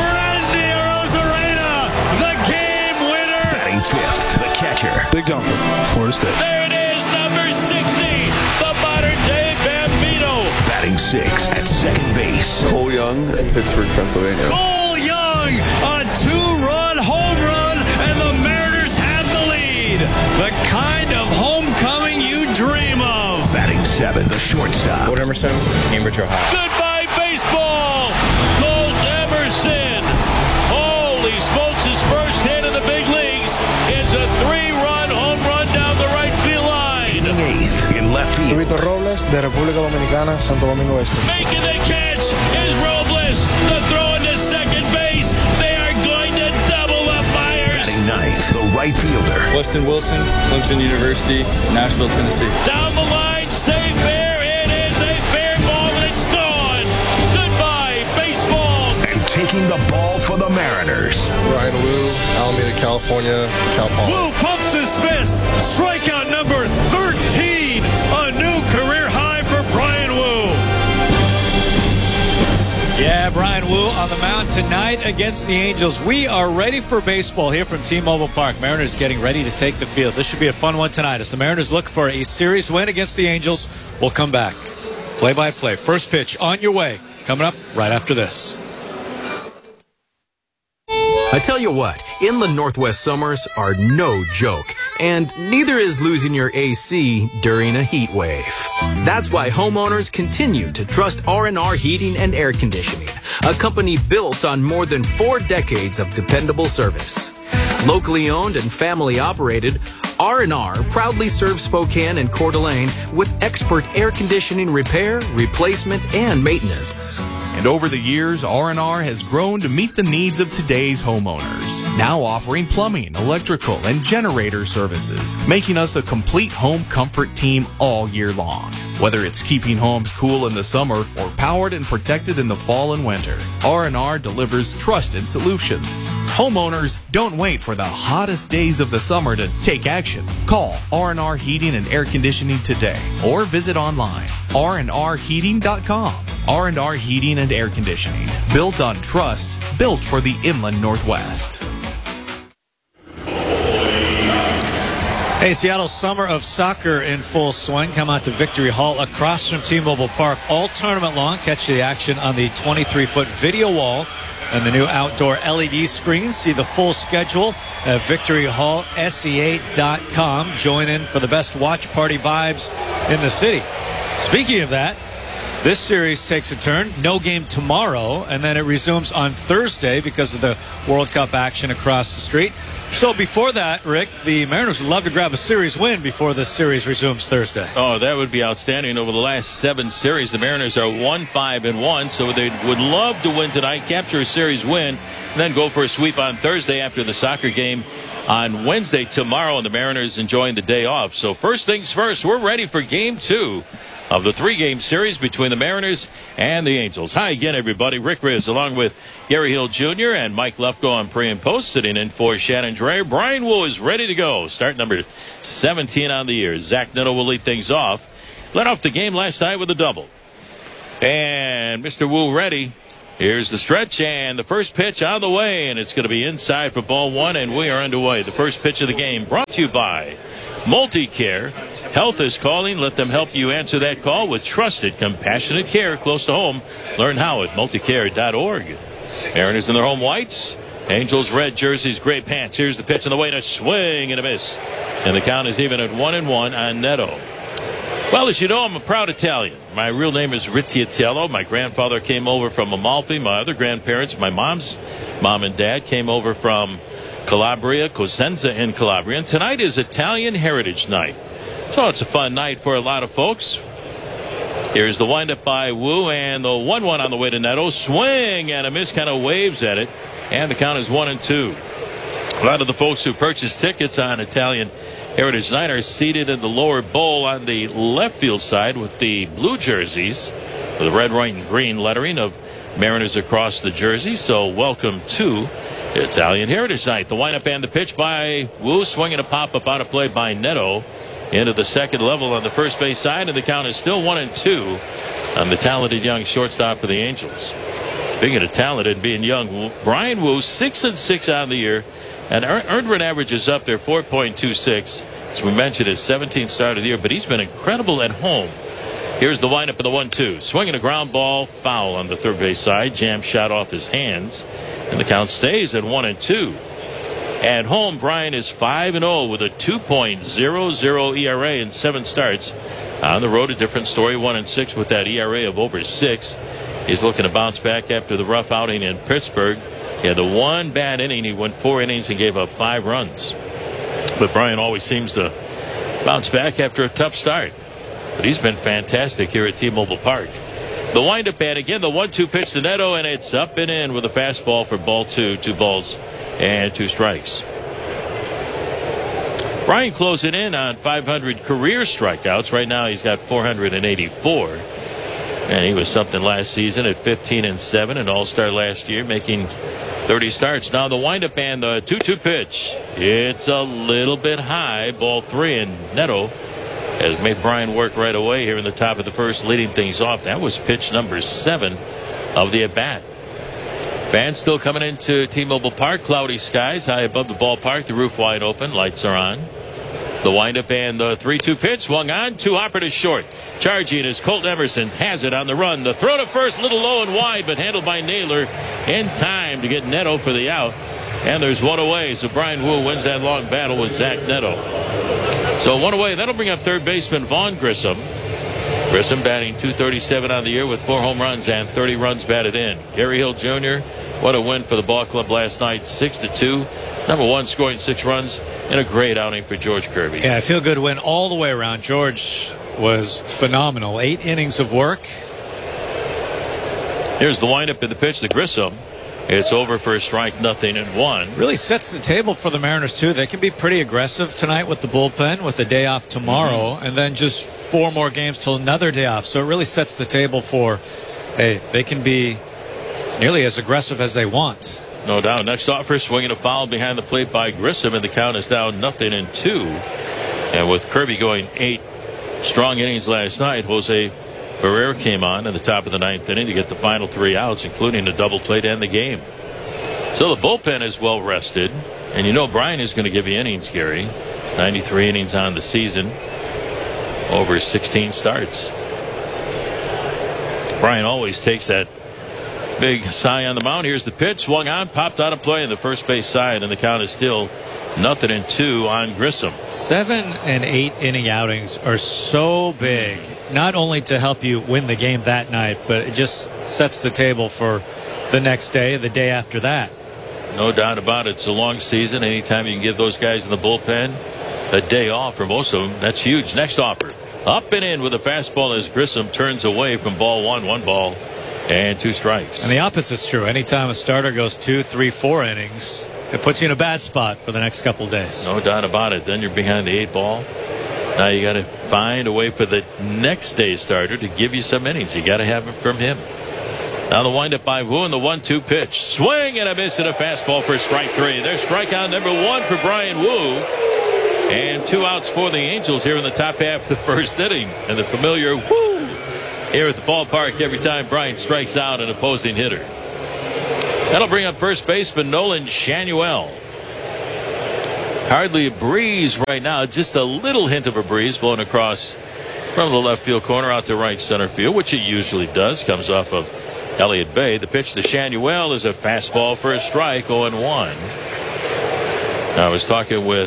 Fifth, the catcher, Big jumper, Florida State. There it is, number 60, the modern-day Bambino. Batting sixth at second base, Cole Young, Pittsburgh, Pennsylvania. Cole Young, a two-run home run, and the Mariners have the lead. The kind of homecoming you dream of. Batting seventh, the shortstop, Colt Emerson, Cambridge, Ohio. Goodbye, baseball. Colt Emerson. Holy smokes, his first hit in the big leagues. It's a three-run home run down the right field line. Hitting eighth in left field, Rubito Robles, de República Dominicana, Santo Domingo Este. Making the catch is Robles. The throw into second base. They are going to double up Myers. Batting ninth, the right fielder, Weston Wilson, Clemson University, Nashville, Tennessee. Down the line, stay fair. It is a fair ball, and it's gone. Goodbye, baseball. and taking the ball for the Mariners, Ryan Wu, Alameda, California, Cal Poly. Wu pumps his fist. Strikeout number 13. A new career high for Brian Wu. Yeah, Brian Wu on the mound tonight against the Angels. We are ready for baseball here from T-Mobile Park. Mariners getting ready to take the field. This should be a fun one tonight as the Mariners look for a series win against the Angels. We'll come back. Play-by-play. First pitch on your way. Coming up right after this. I tell you what, inland Northwest summers are no joke, and neither is losing your AC during a heat wave. That's why homeowners continue to trust R&R Heating and Air Conditioning, a company built on more than 4 decades of dependable service. Locally owned and family operated, R&R proudly serves Spokane and Coeur d'Alene with expert air conditioning repair, replacement, and maintenance. And over the years, R&R has grown to meet the needs of today's homeowners, now offering plumbing, electrical, and generator services, making us a complete home comfort team all year long. Whether it's keeping homes cool in the summer or powered and protected in the fall and winter, R&R delivers trusted solutions. Homeowners, don't wait for the hottest days of the summer to take action. Call R&R Heating and Air Conditioning today or visit online, rnrheating.com. R&R Heating and Air Conditioning, built on trust, built for the inland Northwest. Hey, Seattle Summer of Soccer in full swing. Come out to Victory Hall across from T-Mobile Park all tournament long. Catch the action on the 23-foot video wall and the new outdoor LED screens. See the full schedule at victoryhallsea.com. Join in for the best watch party vibes in the city. Speaking of that, this series takes a turn. No game tomorrow, and then it resumes on Thursday because of the World Cup action across the street. So before that, Rick, the Mariners would love to grab a series win before the series resumes Thursday. Oh, that would be outstanding. Over the last 7 series, the Mariners are 1-5-1, so they would love to win tonight, capture a series win, and then go for a sweep on Thursday after the soccer game on Wednesday tomorrow, and the Mariners enjoying the day off. So first things first, we're ready for Game 2 of the 3-game series between the Mariners and the Angels. Hi again, everybody. Rick Riz along with Gary Hill Jr. and Mike Lefko on pre and post, sitting in for Shannon Dreyer. Brian Wu is ready to go. Start number 17 on the year. Zach Neto will lead things off. Led off the game last night with a double. And Mr. Wu ready. Here's the stretch and the first pitch on the way, and it's going to be inside for ball 1, and we are underway. The first pitch of the game brought to you by MultiCare. Health is calling. Let them help you answer that call with trusted, compassionate care close to home. Learn how at multicare.org. Mariners in their home whites. Angels red jerseys, gray pants. Here's the pitch on the way, and a swing and a miss. And the count is even at 1-1 on Neto. Well, as you know, I'm a proud Italian. My real name is Rizziatello. My grandfather came over from Amalfi. My other grandparents, my mom's mom and dad, came over from Calabria, Cosenza in Calabria. And tonight is Italian Heritage Night. So it's a fun night for a lot of folks. Here's the windup by Wu, and the 1-1 on the way to Neto. Swing and a miss, kind of waves at it. And the count is 1-2. A lot of the folks who purchased tickets on Italian Heritage Night are seated in the lower bowl on the left field side with the blue jerseys with the red, white, and green lettering of Mariners across the jersey. So welcome to Italian Heritage Night. The windup and the pitch by Wu, swinging a pop-up on a play by Neto into the second level on the first base side, and the count is still 1-2 on the talented young shortstop for the Angels. Speaking of talented and being young, Brian Wu, 6-6 on the year, and earned run average is up there, 4.26. As we mentioned, his 17th start of the year, but he's been incredible at home. Here's the windup of the 1-2. Swinging a ground ball, foul on the third base side. Jam shot off his hands, and the count stays at 1-2. At home, Brian is 5-0 with a 2.00 ERA in 7 starts. On the road, a different story, 1-6 with that ERA of over 6. He's looking to bounce back after the rough outing in Pittsburgh. He had the one bad inning. He went 4 innings and gave up 5 runs. But Brian always seems to bounce back after a tough start. But he's been fantastic here at T-Mobile Park. The windup and again the 1-2 pitch to Neto, and it's up and in with a fastball for ball 2. 2 balls and 2 strikes. Brian closing in on 500 career strikeouts. Right now he's got 484. And he was something last season at 15-7, an all-star last year, making 30 starts. Now the windup and the 2-2 pitch. It's a little bit high, ball 3, and Neto has made Brian work right away here in the top of the first, leading things off. That was pitch number 7 of the at-bat. Fans still coming into T-Mobile Park. Cloudy skies high above the ballpark. The roof wide open. Lights are on. The windup and the 3-2 pitch swung on. 2-hopper to short. Charging as Colt Emerson has it on the run. The throw to first, a little low and wide, but handled by Naylor in time to get Neto for the out. And there's 1 away. So Brian Wu wins that long battle with Zach Neto. So 1 away. That'll bring up third baseman Vaughn Grissom. Grissom batting .237 on the year with 4 home runs and 30 runs batted in. Gary Hill Jr., what a win for the ball club last night, 6-2. Number 1, scoring 6 runs, and a great outing for George Kirby. Yeah, a feel-good win all the way around. George was phenomenal. 8 innings of work. Here's the windup in the pitch to Grissom. It's over for a strike, 0-1. Really sets the table for the Mariners, too. They can be pretty aggressive tonight with the bullpen, with the day off tomorrow, and then just 4 more games till another day off. So it really sets the table for, hey, they can be nearly as aggressive as they want. No doubt. Next offer, swinging a foul behind the plate by Grissom, and the count is down 0-2. And with Kirby going 8 strong innings last night, Jose Ferrer came on in the top of the 9th inning to get the final 3 outs, including a double play to end the game. So the bullpen is well rested. And you know Brian is going to give you innings, Gary. 93 innings on the season. Over 16 starts. Brian always takes that Big Cy on the mound. Here's the pitch. Swung on, popped out of play in the first base side, and the count is still 0-2 on Grissom. 7 and 8 inning outings are so big, not only to help you win the game that night, but it just sets the table for the next day, the day after that. No doubt about it. It's a long season. Anytime you can give those guys in the bullpen a day off for most of them, that's huge. Next offer. Up and in with a fastball as Grissom turns away from ball 1 ball and 2 strikes. And the opposite's true. Anytime a starter goes 2, 3, 4 innings, it puts you in a bad spot for the next couple of days. No doubt about it. Then you're behind the 8 ball. Now you got to find a way for the next day starter to give you some innings. You got to have it from him. Now the windup by Wu and the 1-2 pitch. Swing and a miss and a fastball for strike 3. There's strikeout number 1 for Brian Wu. And 2 outs for the Angels here in the top half of the first inning. And the familiar woo here at the ballpark every time Brian strikes out an opposing hitter. That'll bring up first baseman Nolan Schanuel. Hardly a breeze right now. Just a little hint of a breeze blowing across from the left field corner out to right center field, which it usually does. Comes off of Elliott Bay. The pitch to Schanuel is a fastball for a strike, 0-1. I was talking with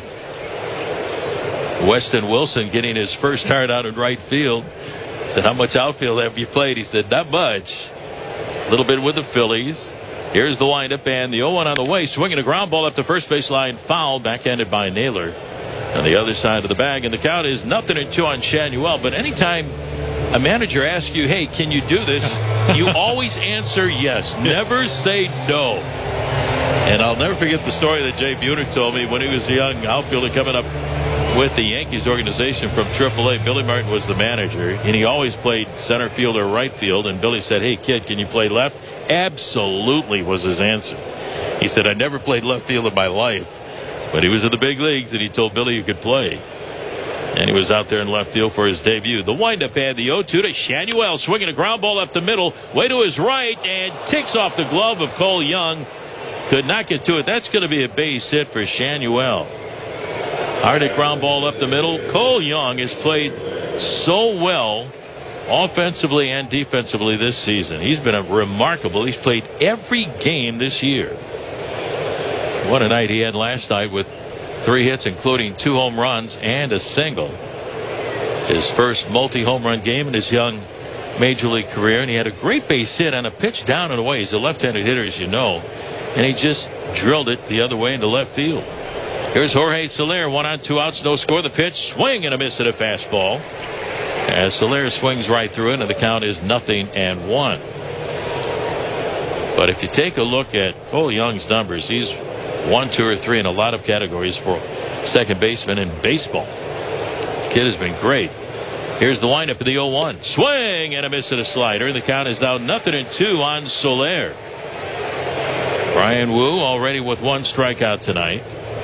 Weston Wilson getting his first start out in right field. I said, how much outfield have you played? He said, not much. A little bit with the Phillies. Here's the windup and the 0-1 on the way. Swinging a ground ball up the first base line. Foul, backhanded by Naylor. On the other side of the bag. And the count is 0-2 on Schanuel. But anytime a manager asks you, hey, can you do this? You always answer yes. Never say no. And I'll never forget the story that Jay Buhner told me when he was a young outfielder coming up with the Yankees organization from AAA. Billy Martin was the manager, and he always played center field or right field. And Billy said, hey, kid, can you play left? Absolutely was his answer. He said, I never played left field in my life. But he was in the big leagues, and he told Billy you could play. And he was out there in left field for his debut. The windup and the 0-2 to Schanuel, swinging a ground ball up the middle, way to his right, and ticks off the glove of Cole Young. Could not get to it. That's going to be a base hit for Schanuel. Hard ground ball up the middle. Cole Young has played so well offensively and defensively this season. He's been remarkable. He's played every game this year. What a night he had last night with 3 hits, including 2 home runs and a single. His first multi-home run game in his young major league career. And he had a great base hit on a pitch down and away. He's a left-handed hitter, as you know. And he just drilled it the other way into left field. Here's Jorge Soler, 1 on 2 outs, no score. The pitch, swing and a miss at a fastball. As Soler swings right through it, and the count is 0-1. But if you take a look at Cole Young's numbers, he's 1, 2, or 3 in a lot of categories for second baseman in baseball. The kid has been great. Here's the windup of the 0-1. Swing and a miss at a slider. The count is now 0-2 on Soler. Brian Wu already with 1 strikeout tonight.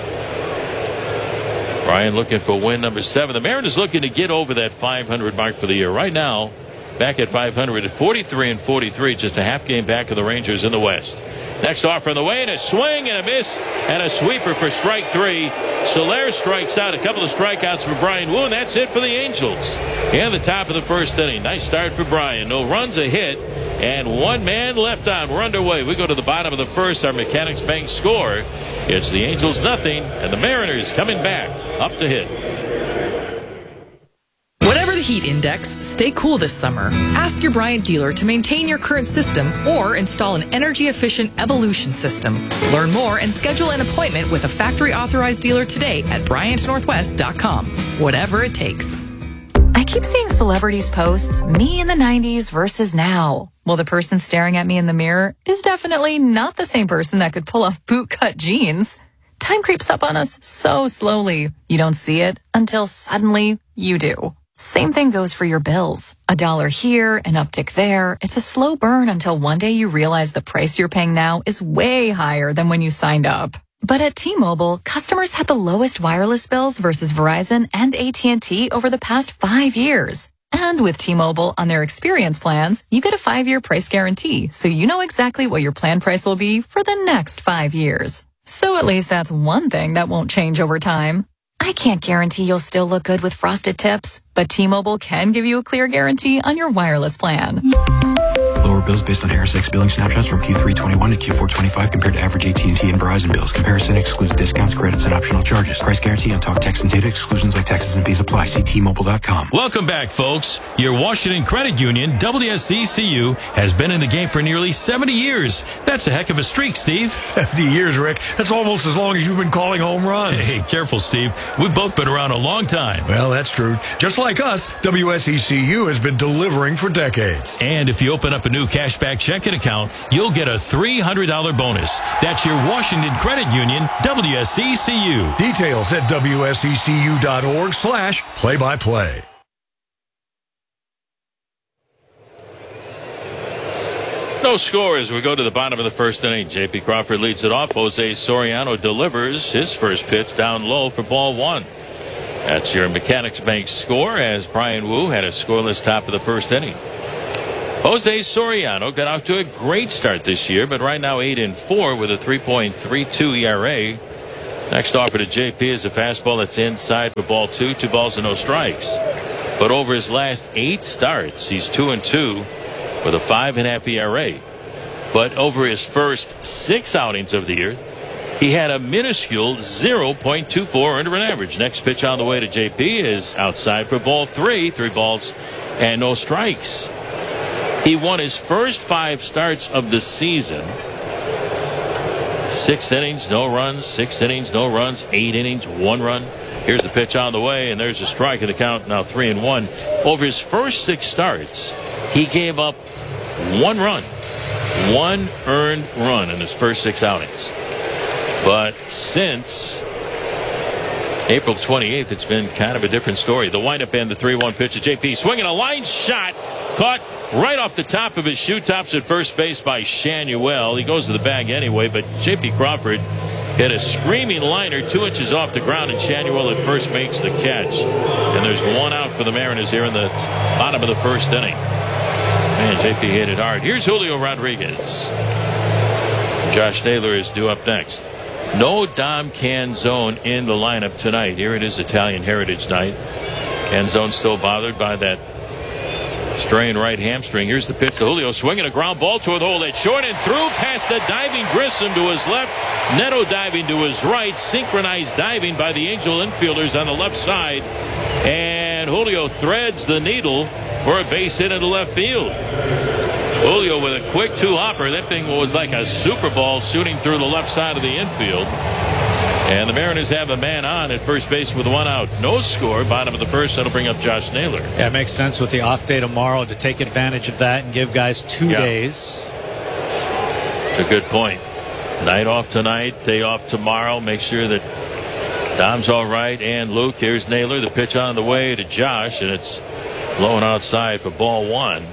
Brian looking for win number 7. The Mariners looking to get over that 500 mark for the year. Right now, back at 500 at 43-43, just a half game back of the Rangers in the West. Next offer on the way, and a swing and a miss and a sweeper for strike 3. Soler strikes out. A couple of strikeouts for Brian Wu, and that's it for the Angels. In the top of the first inning. Nice start for Brian. No runs, a hit, and 1 man left on. We're underway. We go to the bottom of the first. Our Mechanics Bank score. It's the Angels 0, and the Mariners coming back up to hit. Whatever the heat index, stay cool this summer. Ask your Bryant dealer to maintain your current system or install an energy-efficient Evolution system. Learn more and schedule an appointment with a factory-authorized dealer today at BryantNorthwest.com. Whatever it takes. I keep seeing celebrities posts, me in the 90s versus now. Well, the person staring at me in the mirror is definitely not the same person that could pull off bootcut jeans. Time creeps up on us so slowly. You don't see it until suddenly you do. Same thing goes for your bills. $1 here, an uptick there. It's a slow burn until one day you realize the price you're paying now is way higher than when you signed up. But at T-Mobile, customers had the lowest wireless bills versus Verizon and AT&T over the past 5 years. And with T-Mobile on their experience plans, you get a 5-year price guarantee, so you know exactly what your plan price will be for the next 5 years. So at least that's one thing that won't change over time. I can't guarantee you'll still look good with frosted tips, but T-Mobile can give you a clear guarantee on your wireless plan. The lower bills based on Harris X billing snapshots from Q3 21 to Q4 25 compared to average AT&T and Verizon bills. Comparison excludes discounts, credits, and optional charges. Price guarantee on talk, text, and data. Exclusions like taxes and fees apply. See T-Mobile.com. Welcome back, folks. Your Washington Credit Union, WSECU, has been in the game for nearly 70 years. That's a heck of a streak, Steve. 70 years, Rick. That's almost as long as you've been calling home runs. Hey, careful, Steve. We've both been around a long time. Well, that's true. Just like us, WSECU has been delivering for decades. And if you open up a new cashback checking account, you'll get a $300 bonus. That's your Washington Credit Union, WSECU. Details at WSECU.org/play-by-play. No score as we go to the bottom of the first inning. J.P. Crawford leads it off. Jose Soriano delivers his first pitch down low for ball one. That's your Mechanics Bank score as Brian Wu had a scoreless top of the first inning. Jose Soriano got out to a great start this year, but right now 8-4 with a 3.32 ERA. Next offer to JP is a fastball that's inside for ball two, 2 balls and no strikes. But over his last 8 starts, he's 2-2 with a 5.5 ERA. But over his first 6 outings of the year, he had a minuscule 0.24 earned run average. Next pitch on the way to JP is outside for ball 3, 3 balls and no strikes. He won his first 5 starts of the season. 6 innings, no runs. 6 innings, no runs. 8 innings, 1 run. Here's the pitch on the way, and there's a strike in the count, now 3-1. Over his first 6 starts, he gave up 1 run. 1 earned run in his first 6 outings. But since April 28th, it's been kind of a different story. The windup and the 3-1 pitch to JP. Swinging a line shot. Caught right off the top of his shoe tops at first base by Shanuel. He goes to the bag anyway, but J.P. Crawford hit a screaming liner 2 inches off the ground, and Shanuel at first makes the catch. And there's 1 out for the Mariners here in the bottom of the first inning. Man, J.P. hit it hard. Here's Julio Rodriguez. Josh Naylor is due up next. No Dom Canzone in the lineup tonight. Here it is, Italian Heritage Night. Canzone still bothered by that strained right hamstring. Here's the pitch to Julio, swinging a ground ball toward the hole. That's short and through past the diving Grissom to his left. Neto diving to his right. Synchronized diving by the Angel infielders on the left side. And Julio threads the needle for a base hit into left field. Julio with a quick 2-hopper. That thing was like a Super Ball shooting through the left side of the infield. And the Mariners have a man on at first base with 1 out. No score. Bottom of the first. That'll bring up Josh Naylor. Yeah, it makes sense with the off day tomorrow to take advantage of that and give guys 2 days. It's a good point. Night off tonight, day off tomorrow. Make sure that Dom's all right. And Luke, here's Naylor. The pitch on the way to Josh, and it's blowing outside for ball 1.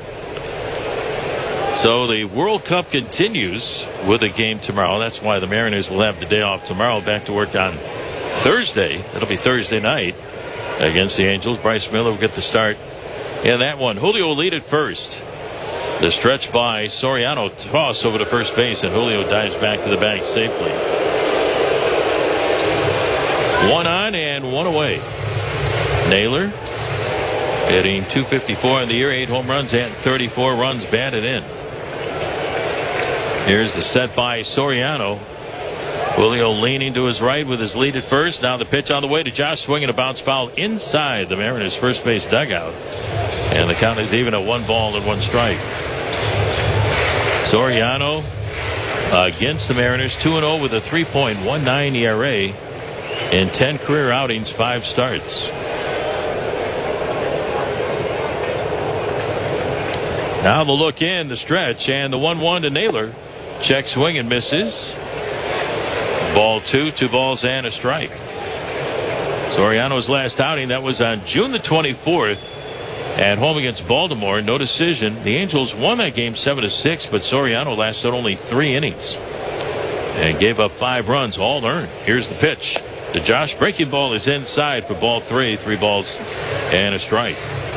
So the World Cup continues with a game tomorrow. That's why the Mariners will have the day off tomorrow. Back to work on Thursday. It'll be Thursday night against the Angels. Bryce Miller will get the start in that one. Julio will lead at first. The stretch by Soriano, toss over to first base, and Julio dives back to the bag safely. 1 on and 1 away. Naylor hitting .254 in the year, 8 home runs and 34 runs batted in. Here's the set by Soriano. Julio leaning to his right with his lead at first. Now the pitch on the way to Josh, swinging a bounce foul inside the Mariners' first base dugout. And the count is even at 1 ball and 1 strike. Soriano against the Mariners, 2-0 with a 3.19 ERA in 10 career outings, 5 starts. Now the look in, the stretch, and the 1-1 to Naylor. Check swing and misses. Ball 2, 2 balls and a strike. Soriano's last outing, that was on June the 24th at home against Baltimore. No decision. The Angels won that game 7-6, but Soriano lasted only 3 innings and gave up 5 runs, all earned. Here's the pitch to Josh. Breaking ball is inside for ball 3, 3 balls and a strike.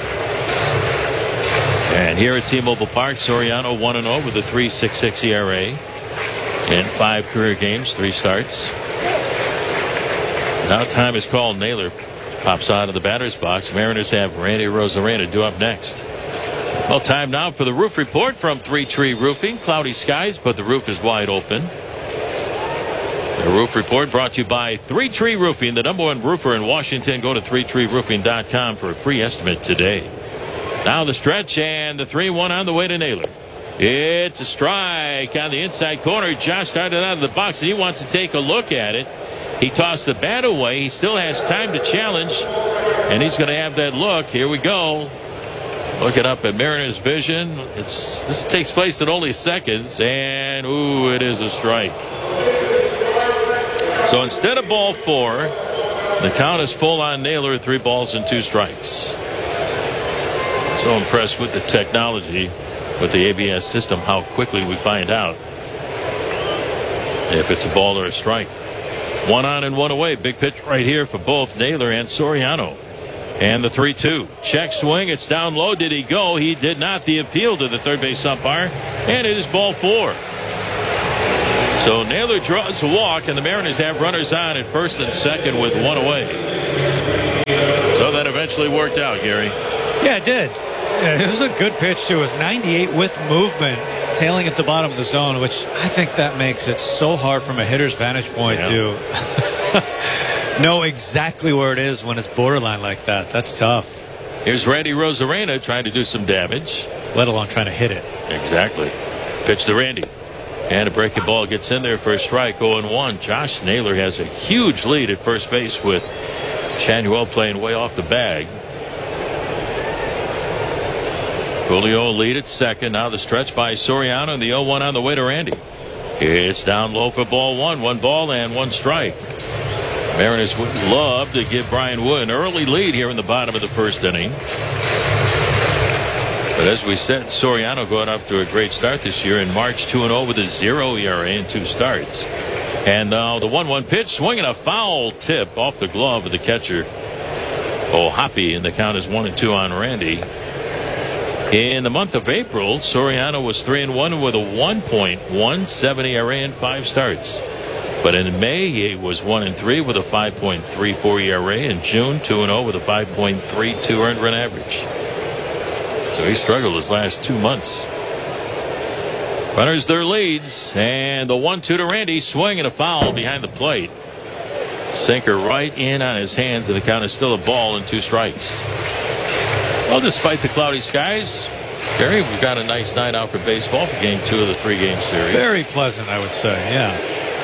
And here at T-Mobile Park, Soriano 1-0 with a 3.66 ERA in 5 career games, 3 starts. Now time is called. Naylor pops out of the batter's box. Mariners have Randy Arozarena due up next. Well, time now for the roof report from Three Tree Roofing. Cloudy skies, but the roof is wide open. The roof report brought to you by Three Tree Roofing, the #1 roofer in Washington. Go to threetreeroofing.com for a free estimate today. Now the stretch and the 3-1 on the way to Naylor. It's a strike on the inside corner. Josh started out of the box and he wants to take a look at it. He tossed the bat away. He still has time to challenge, and he's going to have that look. Here we go. Looking up at Mariners vision. This takes place in only seconds, and ooh, it is a strike. So instead of ball 4, the count is full on Naylor, 3 balls and 2 strikes. So impressed with the technology with the ABS system, how quickly we find out if it's a ball or a strike. 1 on and 1 away. Big pitch right here for both Naylor and Soriano. And the 3-2. Check swing. It's down low. Did he go? He did not. The appeal to the third base umpire. And it is ball 4. So Naylor draws a walk, and the Mariners have runners on at first and second with 1 away. So that eventually worked out, Gary. Yeah, it did. Yeah, it was a good pitch, too. It was 98 with movement, tailing at the bottom of the zone, which I think that makes it so hard from a hitter's vantage point to know exactly where it is when it's borderline like that. That's tough. Here's Randy Rosarena trying to do some damage. Let alone trying to hit it. Exactly. Pitch to Randy. And a breaking ball gets in there for a strike. 0-1. Josh Naylor has a huge lead at first base with Shanuel playing way off the bag. Julio lead at second. Now the stretch by Soriano, and the 0-1 on the way to Randy. It's down low for ball 1. 1 ball and 1 strike. Mariners would love to give Brian Wood an early lead here in the bottom of the first inning. But as we said, Soriano going off to a great start this year in March, 2-0 with a 0 ERA in 2 starts. And now the 1-1 pitch, swinging a foul tip off the glove of the catcher O'Hoppe, and the count is 1-2 on Randy. In the month of April, Soriano was 3-1 with a 1.17 ERA in 5 starts. But in May, he was 1-3 with a 5.34 ERA. In June, 2-0 with a 5.32 earned run average. So he struggled his last 2 months. Runners their leads, and the 1-2 to Randy, swing and a foul behind the plate. Sinker right in on his hands, and the count is still a ball and 2 strikes. Well, despite the cloudy skies, Gary, we've got a nice night out for baseball for game 2 of the 3-game series. Very pleasant, I would say, yeah.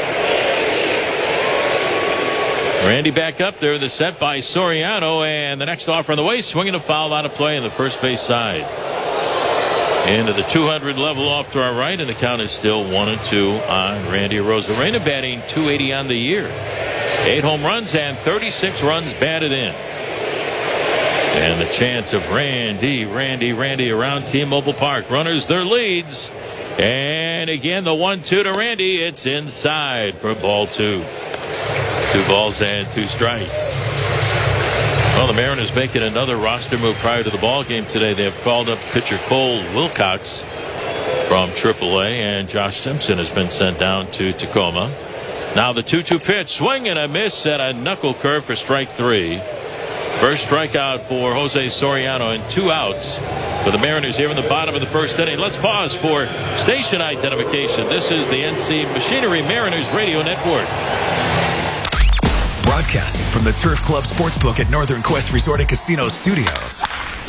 Randy back up there, the set by Soriano, and the next offer on the way, swinging a foul out of play in the first base side. Into the 200 level off to our right, and the count is still 1-2 on Randy Rosarena, batting .280 on the year. 8 home runs and 36 runs batted in. And the chance of Randy around T-Mobile Park. Runners their leads. And again, the 1-2 to Randy. It's inside for ball 2. 2 balls and 2 strikes. Well, the Mariners making another roster move prior to the ball game today. They have called up pitcher Cole Wilcox from AAA, and Josh Simpson has been sent down to Tacoma. Now the 2-2 pitch, swing and a miss at a knuckle curve for strike 3. First strikeout for Jose Soriano, and 2 outs for the Mariners here in the bottom of the first inning. Let's pause for station identification. This is the NC Machinery Mariners Radio Network. Broadcasting from the Turf Club Sportsbook at Northern Quest Resort and Casino Studios.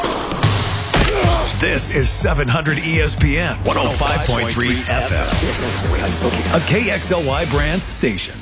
This is 700 ESPN 105.3 FM. A KXLY Brands station.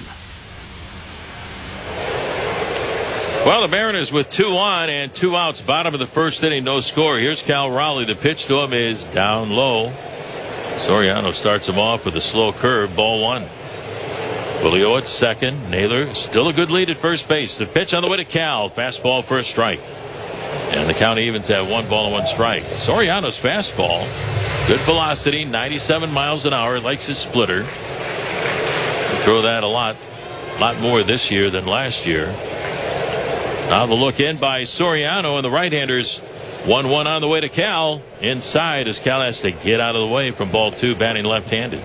Well, the Mariners with 2 on and 2 outs, bottom of the first inning, no score. Here's Cal Raleigh. The pitch to him is down low. Soriano starts him off with a slow curve, ball 1. Julio at second. Naylor still a good lead at first base. The pitch on the way to Cal. Fastball for a strike. And the count evens at 1 ball and 1 strike. Soriano's fastball, good velocity, 97 miles an hour. Likes his splitter. They throw that a lot more this year than last year. Now the look in by Soriano, and the right-handers 1-1 on the way to Cal. Inside as Cal has to get out of the way from ball 2, batting left-handed.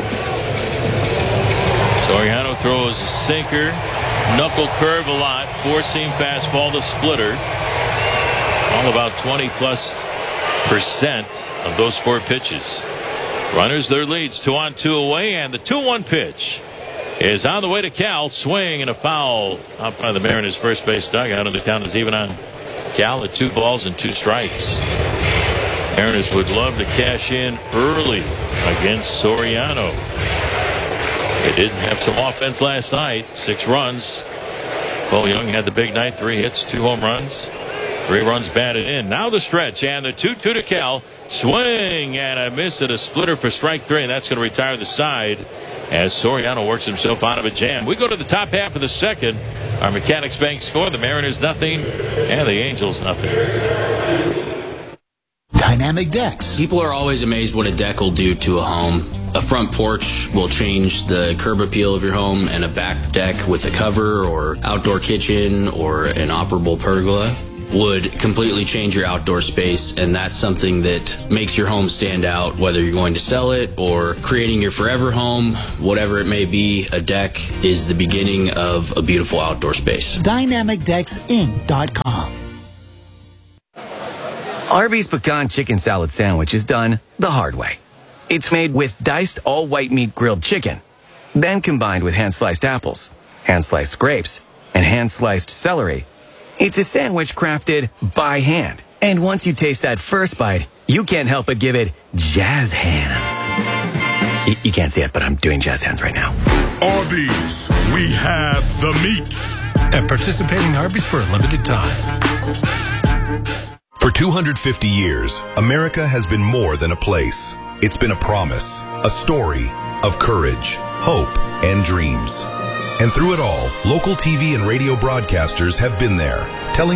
Soriano throws a sinker, knuckle curve a lot, 4-seam fastball, the splitter. All about 20-plus of those 4 pitches. Runners their leads, 2-on-2 away, and the 2-1 pitch is on the way to Cal. Swing and a foul out by the Mariners first base dugout, and the count is even on Cal at 2 balls and 2 strikes. Mariners would love to cash in early against Soriano. They did have some offense last night, 6 runs. Cole Young had the big night, 3 hits, 2 home runs. 3 runs batted in. Now the stretch, and the 2-2 to Cal. Swing and a miss at a splitter for strike 3, and that's going to retire the side as Soriano works himself out of a jam. We go to the top half of the second. Our Mechanics Bank score: the Mariners nothing, and the Angels nothing. Dynamic decks. People are always amazed what a deck will do to a home. A front porch will change the curb appeal of your home, and a back deck with a cover or outdoor kitchen or an operable pergola would completely change your outdoor space, and that's something that makes your home stand out, whether you're going to sell it or creating your forever home, whatever it may be. A deck is the beginning of a beautiful outdoor space. DynamicDecksInc.com. Arby's Pecan Chicken Salad Sandwich is done the hard way. It's made with diced all-white meat grilled chicken, then combined with hand-sliced apples, hand-sliced grapes, and hand-sliced celery. It's a sandwich crafted by hand. And once you taste that first bite, you can't help but give it jazz hands. You can't see it, but I'm doing jazz hands right now. Arby's, we have the meats. At participating Arby's for a limited time. For 250 years, America has been more than a place. It's been a promise, a story of courage, hope, and dreams. And through it all, local TV and radio broadcasters have been there, telling